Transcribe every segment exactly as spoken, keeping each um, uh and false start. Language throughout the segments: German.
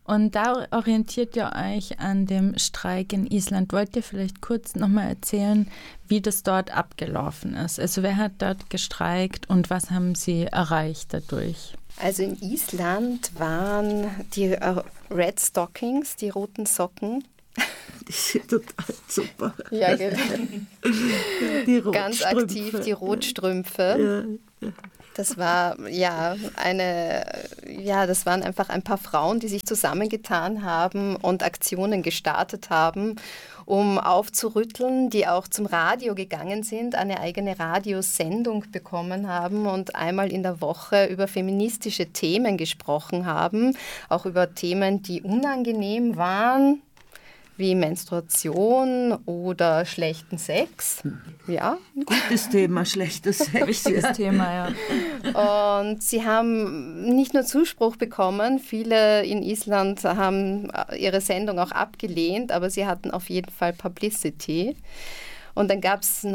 Und da orientiert ihr euch an dem Streik in Island. Wollt ihr vielleicht kurz nochmal erzählen, wie das dort abgelaufen ist? Also wer hat dort gestreikt und was haben sie erreicht dadurch? Also in Island waren die Red Stockings, die roten Socken. Die sind total super. Ja, genau. Die Ganz aktiv, die Rotstrümpfe. Ja, ja. Das war ja eine, ja, das waren einfach ein paar Frauen, die sich zusammengetan haben und Aktionen gestartet haben, um aufzurütteln, die auch zum Radio gegangen sind, eine eigene Radiosendung bekommen haben und einmal in der Woche über feministische Themen gesprochen haben, auch über Themen, die unangenehm waren, wie Menstruation oder schlechten Sex. Ja. Gutes Thema, schlechtes Sex. Wichtiges Thema, ja. Und sie haben nicht nur Zuspruch bekommen, viele in Island haben ihre Sendung auch abgelehnt, aber sie hatten auf jeden Fall Publicity. Und dann gab es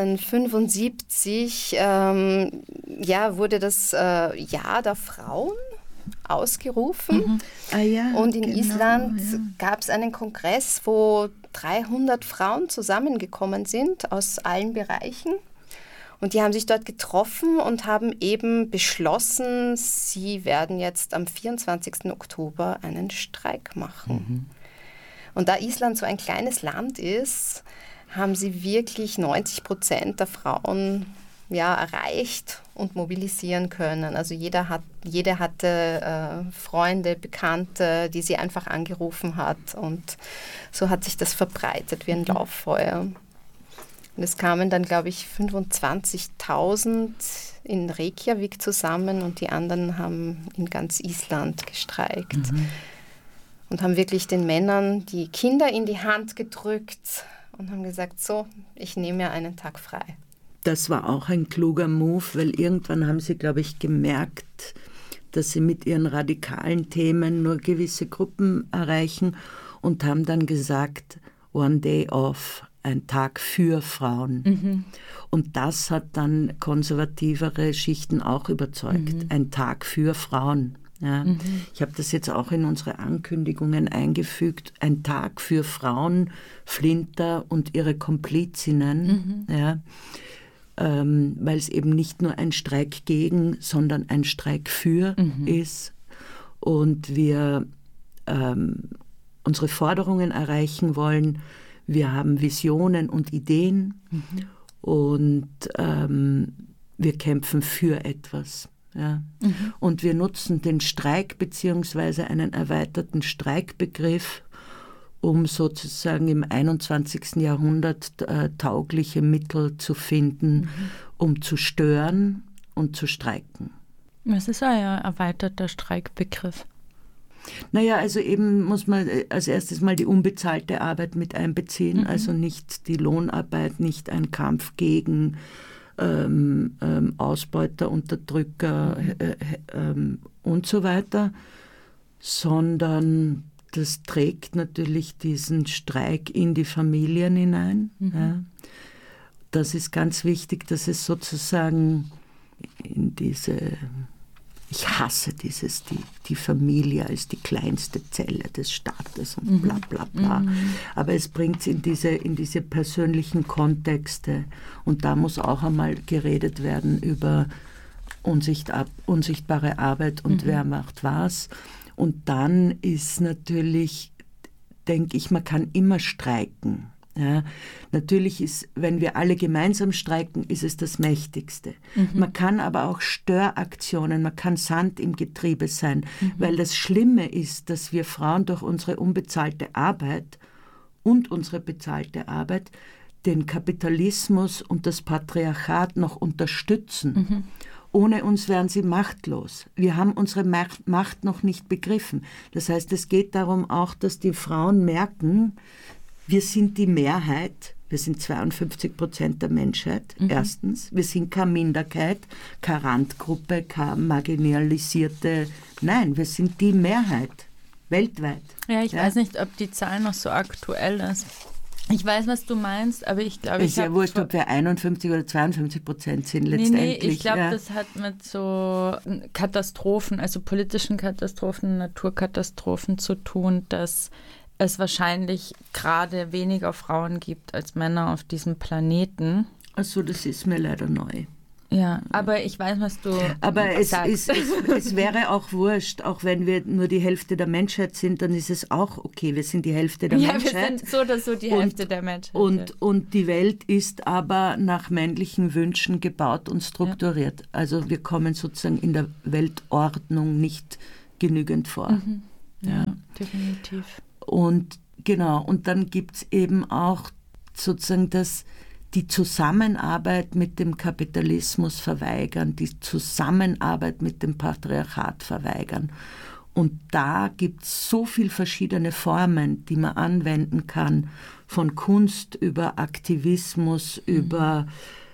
neunzehnhundertfünfundsiebzig, ähm, ja, wurde das äh, Jahr der Frauen ausgerufen. Mhm. Ah, ja, und in genau, Island ja. gab es einen Kongress, wo dreihundert Frauen zusammengekommen sind aus allen Bereichen. Und die haben sich dort getroffen und haben eben beschlossen, sie werden jetzt am vierundzwanzigsten Oktober einen Streik machen. Mhm. Und da Island so ein kleines Land ist, haben sie wirklich neunzig Prozent der Frauen ja, erreicht und mobilisieren können. Also jeder hat, jede hatte äh, Freunde, Bekannte, die sie einfach angerufen hat und so hat sich das verbreitet wie ein Lauffeuer. Und es kamen dann, glaube ich, fünfundzwanzigtausend in Reykjavik zusammen und die anderen haben in ganz Island gestreikt mhm. und haben wirklich den Männern die Kinder in die Hand gedrückt und haben gesagt, so, ich nehme mir einen Tag frei. Das war auch ein kluger Move, weil irgendwann haben sie, glaube ich, gemerkt, dass sie mit ihren radikalen Themen nur gewisse Gruppen erreichen und haben dann gesagt, one day off, ein Tag für Frauen. Mhm. Und das hat dann konservativere Schichten auch überzeugt, mhm. ein Tag für Frauen. Ja. Mhm. Ich habe das jetzt auch in unsere Ankündigungen eingefügt, ein Tag für Frauen, Flinter und ihre Komplizinnen, mhm. ja. Ähm, weil es eben nicht nur ein Streik gegen, sondern ein Streik für mhm. ist und wir ähm, unsere Forderungen erreichen wollen. Wir haben Visionen und Ideen mhm. und ähm, wir kämpfen für etwas. Ja. Mhm. Und wir nutzen den Streik bzw. einen erweiterten Streikbegriff, um sozusagen im einundzwanzigsten Jahrhundert äh, taugliche Mittel zu finden, mhm. um zu stören und zu streiken. Was ist euer erweiterter Streikbegriff? Naja, also eben muss man als erstes mal die unbezahlte Arbeit mit einbeziehen, mhm. also nicht die Lohnarbeit, nicht ein Kampf gegen ähm, ähm, Ausbeuter, Unterdrücker mhm. äh, äh, und so weiter, sondern das trägt natürlich diesen Streik in die Familien hinein. Mhm. Ja. Das ist ganz wichtig, dass es sozusagen in diese, ich hasse dieses, die, die Familie als die kleinste Zelle des Staates und bla bla bla. Mhm. Aber es bringt es in diese, in diese persönlichen Kontexte und da muss auch einmal geredet werden über unsichtbar, unsichtbare Arbeit und mhm. wer macht was. Und dann ist natürlich, denke ich, man kann immer streiken. Ja, natürlich ist, wenn wir alle gemeinsam streiken, ist es das Mächtigste. Mhm. Man kann aber auch Störaktionen, man kann Sand im Getriebe sein, mhm. weil das Schlimme ist, dass wir Frauen durch unsere unbezahlte Arbeit und unsere bezahlte Arbeit den Kapitalismus und das Patriarchat noch unterstützen. Mhm. Ohne uns wären sie machtlos. Wir haben unsere Macht noch nicht begriffen. Das heißt, es geht darum auch, dass die Frauen merken, wir sind die Mehrheit, wir sind zweiundfünfzig Prozent der Menschheit, mhm. erstens. Wir sind keine Minderheit, keine Randgruppe, keine marginalisierte, nein, wir sind die Mehrheit, weltweit. Ja, ich ja? weiß nicht, ob die Zahl noch so aktuell ist. Ich weiß, was du meinst, aber ich glaube, es ich ist ja wurscht, ob wir einundfünfzig oder zweiundfünfzig Prozent sind nee, letztendlich. Nee, ich glaube, ja. das hat mit so Katastrophen, also politischen Katastrophen, Naturkatastrophen zu tun, dass es wahrscheinlich gerade weniger Frauen gibt als Männer auf diesem Planeten. Also das ist mir leider neu. Ja, aber ich weiß, was du aber es, sagst. Ist, es, es wäre auch wurscht, auch wenn wir nur die Hälfte der Menschheit sind, dann ist es auch okay, wir sind die Hälfte der ja, Menschheit. Ja, wir sind so oder so die und, Hälfte der Menschheit. Und, und die Welt ist aber nach männlichen Wünschen gebaut und strukturiert. Ja. Also wir kommen sozusagen in der Weltordnung nicht genügend vor. Mhm. Ja, ja, definitiv. Und genau, und dann gibt es eben auch sozusagen das die Zusammenarbeit mit dem Kapitalismus verweigern, die Zusammenarbeit mit dem Patriarchat verweigern. Und da gibt es so viele verschiedene Formen, die man anwenden kann, von Kunst über Aktivismus, mhm. über,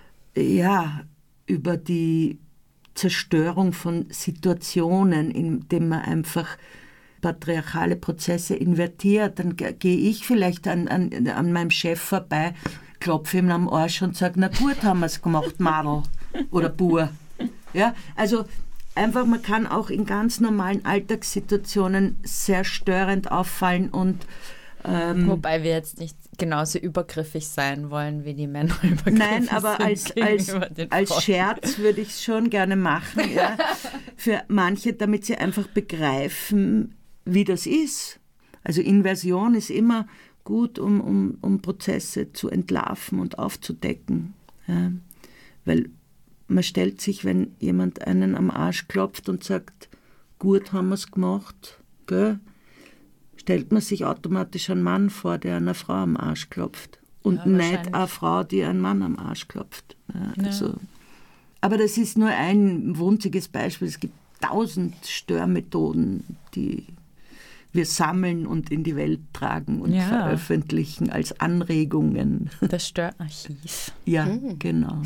ja, über die Zerstörung von Situationen, indem man einfach patriarchale Prozesse invertiert. Dann gehe ich vielleicht an, an, an meinem Chef vorbei, klopfe ihm am Arsch und sage, na gut, haben wir es gemacht, Madel oder Bur. Ja, also einfach, man kann auch in ganz normalen Alltagssituationen sehr störend auffallen und ähm, wobei wir jetzt nicht genauso übergriffig sein wollen, wie die Männer übergriffig nein, aber sind als, als, als Scherz würde ich es schon gerne machen, ja, für manche, damit sie einfach begreifen, wie das ist. Also Inversion ist immer gut, um, um, um Prozesse zu entlarven und aufzudecken. Ja. Weil man stellt sich, wenn jemand einen am Arsch klopft und sagt, gut haben wir es gemacht, gell, stellt man sich automatisch einen Mann vor, der einer Frau am Arsch klopft. Und ja, nicht eine Frau, die einen Mann am Arsch klopft. Ja, also. Ja. Aber das ist nur ein wunziges Beispiel. Es gibt tausend Störmethoden, die wir sammeln und in die Welt tragen und ja. veröffentlichen als Anregungen. Das Störarchiv. Ja, mhm. genau.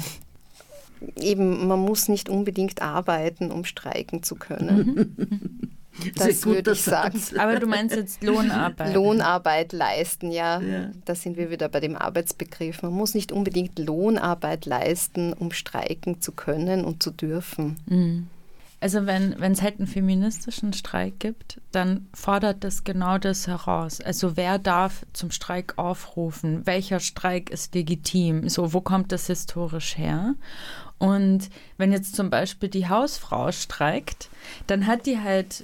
Eben, man muss nicht unbedingt arbeiten, um streiken zu können. Das würde ich sagen. Aber du meinst jetzt Lohnarbeit. Lohnarbeit leisten, ja. ja. Da sind wir wieder bei dem Arbeitsbegriff. Man muss nicht unbedingt Lohnarbeit leisten, um streiken zu können und zu dürfen. Mhm. Also wenn es halt einen feministischen Streik gibt, dann fordert das genau das heraus. Also wer darf zum Streik aufrufen? Welcher Streik ist legitim? So, wo kommt das historisch her? Und wenn jetzt zum Beispiel die Hausfrau streikt, dann hat die halt,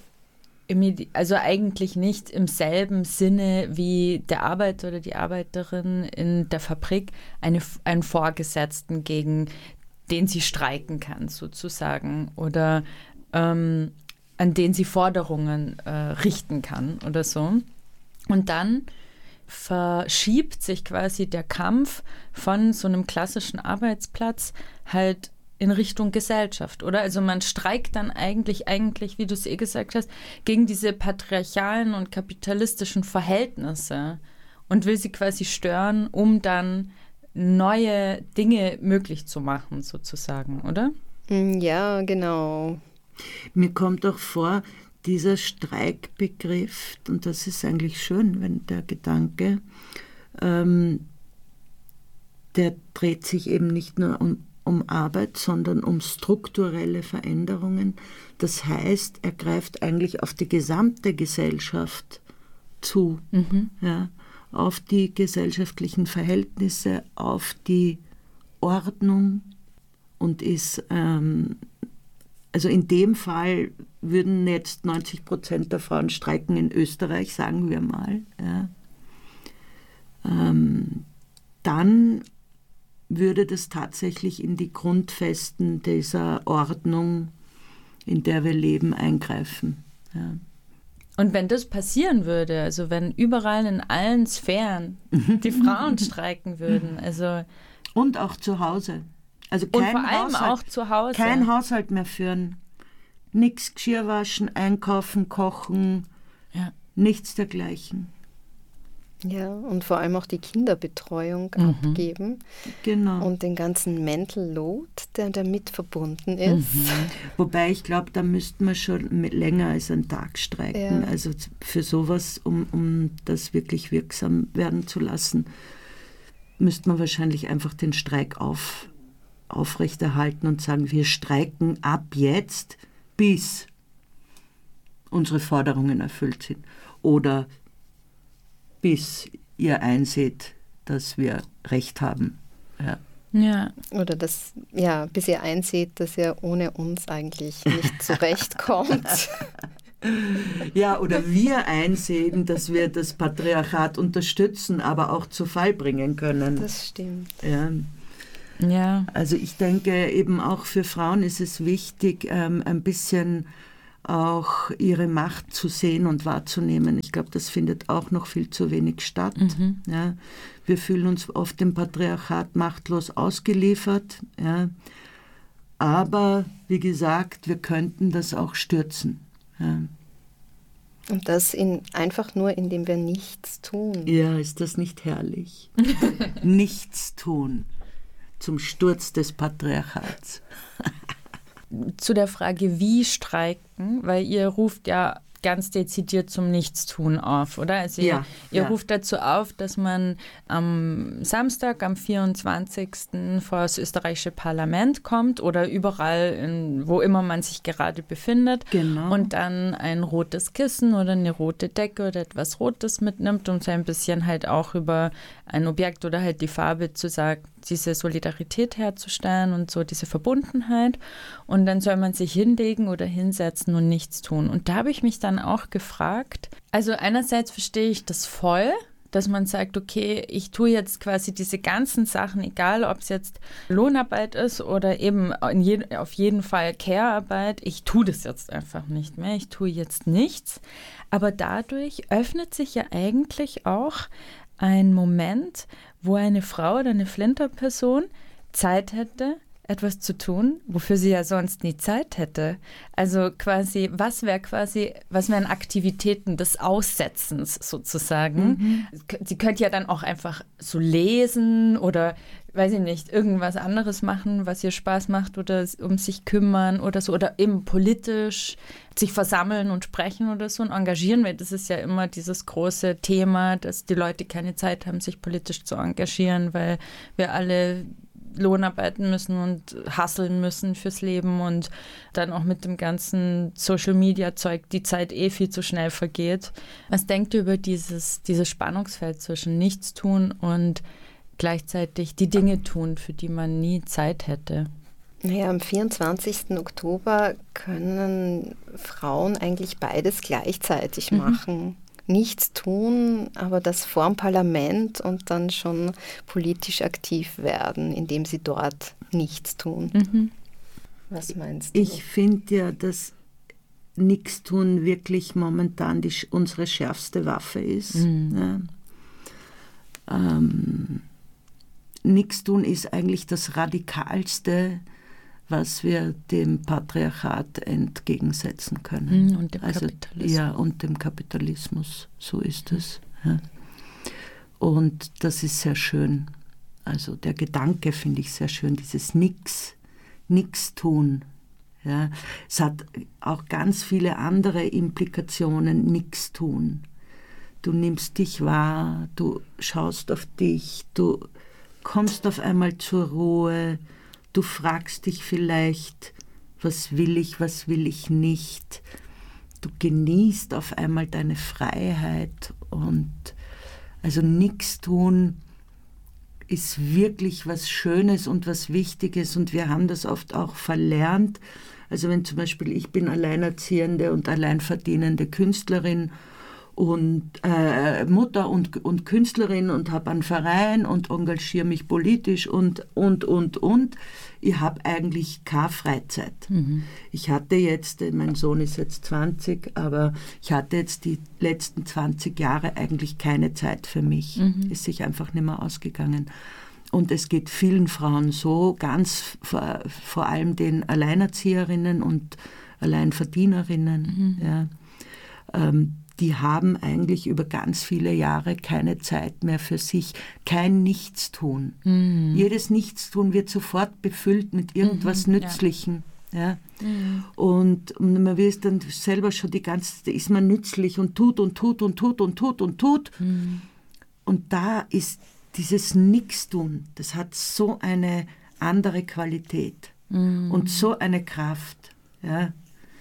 also eigentlich nicht im selben Sinne wie der Arbeiter oder die Arbeiterin in der Fabrik eine, einen Vorgesetzten, gegen den sie streiken kann, sozusagen, oder ähm, an den sie Forderungen äh, richten kann oder so. Und dann verschiebt sich quasi der Kampf von so einem klassischen Arbeitsplatz halt in Richtung Gesellschaft, oder? Also man streikt dann eigentlich, eigentlich, wie du es eh gesagt hast, gegen diese patriarchalen und kapitalistischen Verhältnisse und will sie quasi stören, um dann neue Dinge möglich zu machen, sozusagen, oder? Ja, genau. Mir kommt auch vor, dieser Streikbegriff, und das ist eigentlich schön, wenn der Gedanke, ähm, der dreht sich eben nicht nur um, um Arbeit, sondern um strukturelle Veränderungen. Das heißt, er greift eigentlich auf die gesamte Gesellschaft zu, mhm. ja, auf die gesellschaftlichen Verhältnisse, auf die Ordnung und ist, ähm, also in dem Fall würden jetzt neunzig Prozent der Frauen streiken in Österreich, sagen wir mal. Ja. Ähm, dann würde das tatsächlich in die Grundfesten dieser Ordnung, in der wir leben, eingreifen. Ja. Und wenn das passieren würde, also wenn überall in allen Sphären die Frauen streiken würden, also... Und auch zu Hause. Also kein und vor allem Haushalt, auch zu Hause. Kein Haushalt mehr führen. Nichts Geschirr waschen, einkaufen, kochen, ja. Nichts dergleichen. Ja, und vor allem auch die Kinderbetreuung mhm. abgeben. Genau. Und den ganzen Mental Load, der damit verbunden ist. Mhm. Wobei ich glaube, da müsste man schon länger als einen Tag streiken. Ja. Also für sowas, um, um das wirklich wirksam werden zu lassen, müsste man wahrscheinlich einfach den Streik auf, aufrechterhalten und sagen, wir streiken ab jetzt, bis unsere Forderungen erfüllt sind. Oder bis ihr einseht, dass wir Recht haben. Ja. Ja. Oder das, ja, bis ihr einseht, dass ihr ohne uns eigentlich nicht zurechtkommt. Ja, oder wir einsehen, dass wir das Patriarchat unterstützen, aber auch zu Fall bringen können. Das stimmt. Ja. Ja. Also ich denke, eben auch für Frauen ist es wichtig, ähm, ein bisschen auch ihre Macht zu sehen und wahrzunehmen. Ich glaube, das findet auch noch viel zu wenig statt. Mhm. Ja. Wir fühlen uns oft dem Patriarchat machtlos ausgeliefert. Ja. Aber, wie gesagt, wir könnten das auch stürzen. Ja. Und das in, einfach nur, indem wir nichts tun. Ja, ist das nicht herrlich? Nichts tun zum Sturz des Patriarchats. Zu der Frage, wie streiken, weil ihr ruft ja ganz dezidiert zum Nichtstun auf, oder? Also ja, ihr, ihr ja. ruft dazu auf, dass man am Samstag, am vierundzwanzigsten vor das österreichische Parlament kommt oder überall, in, wo immer man sich gerade befindet, genau. und dann ein rotes Kissen oder eine rote Decke oder etwas Rotes mitnimmt, um so ein bisschen halt auch über ein Objekt oder halt die Farbe zu sagen, diese Solidarität herzustellen und so diese Verbundenheit. Und dann soll man sich hinlegen oder hinsetzen und nichts tun. Und da habe ich mich dann auch gefragt, also einerseits verstehe ich das voll, dass man sagt, okay, ich tue jetzt quasi diese ganzen Sachen, egal ob es jetzt Lohnarbeit ist oder eben in je, auf jeden Fall Care-Arbeit, ich tue das jetzt einfach nicht mehr, ich tue jetzt nichts. Aber dadurch öffnet sich ja eigentlich auch ein Moment, wo eine Frau oder eine Flinterperson Zeit hätte, etwas zu tun, wofür sie ja sonst nie Zeit hätte. Also quasi, was wäre quasi, was wären Aktivitäten des Aussetzens sozusagen? Mhm. Sie könnte ja dann auch einfach so lesen oder, weiß ich nicht, irgendwas anderes machen, was ihr Spaß macht oder um sich kümmern oder so oder eben politisch sich versammeln und sprechen oder so und engagieren, weil das ist ja immer dieses große Thema, dass die Leute keine Zeit haben, sich politisch zu engagieren, weil wir alle Lohn arbeiten müssen und hustlen müssen fürs Leben und dann auch mit dem ganzen Social-Media-Zeug die Zeit eh viel zu schnell vergeht. Was denkt ihr über dieses, dieses Spannungsfeld zwischen Nichtstun und gleichzeitig die Dinge tun, für die man nie Zeit hätte? Naja, am vierundzwanzigsten Oktober können Frauen eigentlich beides gleichzeitig mhm. machen. Nichts tun, aber das vorm Parlament und dann schon politisch aktiv werden, indem sie dort nichts tun. Mhm. Was meinst du? Ich finde ja, dass Nichtstun wirklich momentan die, unsere schärfste Waffe ist. Mhm. Ja. Ähm, Nichtstun ist eigentlich das Radikalste, was wir dem Patriarchat entgegensetzen können. Und dem also, Kapitalismus. Ja, und dem Kapitalismus, so ist es. Ja. Und das ist sehr schön. Also der Gedanke finde ich sehr schön, dieses Nix, Nix tun. Ja. Es hat auch ganz viele andere Implikationen, Nix tun. Du nimmst dich wahr, du schaust auf dich, du kommst auf einmal zur Ruhe. Du fragst dich vielleicht, was will ich, was will ich nicht. Du genießt auf einmal deine Freiheit und also nichts tun ist wirklich was Schönes und was Wichtiges und wir haben das oft auch verlernt. Also wenn zum Beispiel ich bin alleinerziehende und alleinverdienende Künstlerin und äh, Mutter und, und Künstlerin und habe einen Verein und engagiere mich politisch und, und, und, und. Ich habe eigentlich keine Freizeit. Mhm. Ich hatte jetzt, mein Sohn ist jetzt zwanzig, aber ich hatte jetzt die letzten zwanzig Jahre eigentlich keine Zeit für mich. Mhm. Ist sich einfach nicht mehr ausgegangen. Und es geht vielen Frauen so, ganz vor, vor allem den Alleinerzieherinnen und Alleinverdienerinnen, mhm. ja, ähm, die haben eigentlich über ganz viele Jahre keine Zeit mehr für sich, kein Nichtstun. Mhm. Jedes Nichtstun wird sofort befüllt mit irgendwas mhm, Nützlichem. Ja. Ja. Mhm. Und, und man wird dann selber schon die ganze Zeit, ist man nützlich und tut und tut und tut und tut und tut. Mhm. Und da ist dieses Nichtstun, das hat so eine andere Qualität mm. und so eine Kraft. Ja,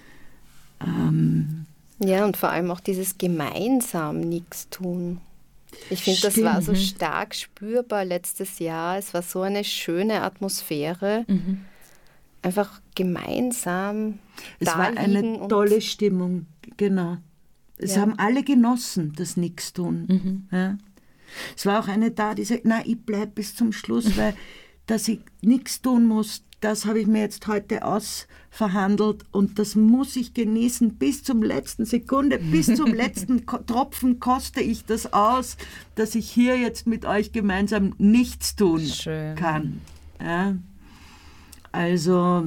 ähm, ja, und vor allem auch dieses gemeinsam Nichtstun. Ich finde, das war so stark spürbar letztes Jahr. Es war so eine schöne Atmosphäre. Mhm. Einfach gemeinsam. Es war eine tolle Stimmung, genau. Es ja. haben alle genossen, das Nichtstun. Mhm. Ja. Es war auch eine da, die sagt, na, ich bleibe bis zum Schluss, weil dass ich nichts tun muss, das habe ich mir jetzt heute ausverhandelt und das muss ich genießen bis zum letzten Sekunde, bis zum letzten Tropfen koste ich das aus, dass ich hier jetzt mit euch gemeinsam nichts tun Schön. kann. Ja. Also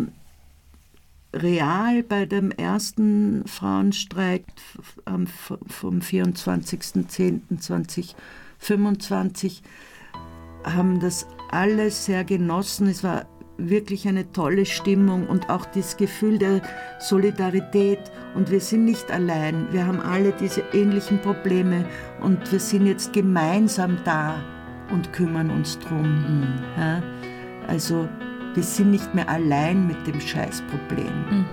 real bei dem ersten Frauenstreik vom vierundzwanzigsten zehnten zweitausendfünfundzwanzig haben das alle sehr genossen. Es war wirklich eine tolle Stimmung und auch das Gefühl der Solidarität. Und wir sind nicht allein. Wir haben alle diese ähnlichen Probleme und wir sind jetzt gemeinsam da und kümmern uns drum. Mhm. Ja? Also wir sind nicht mehr allein mit dem Scheißproblem. Mhm.